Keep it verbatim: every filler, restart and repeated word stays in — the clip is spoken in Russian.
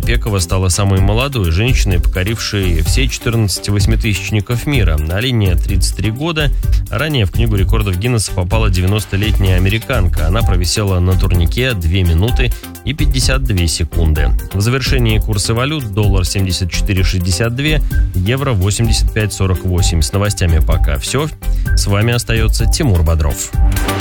Пекова стала самой молодой женщиной, покорившей все четырнадцать восьмитысячников мира. Алине тридцать три года. Ранее в книгу рекордов Гиннесса попала девяностолетняя американка. Она провисела на турнике две минуты и пятьдесят две секунды. В завершении курсы валют: доллар семьдесят четыре шестьдесят два, евро восемьдесят пять сорок восемь. С новостями пока все. С вами остается Тимур Бодров.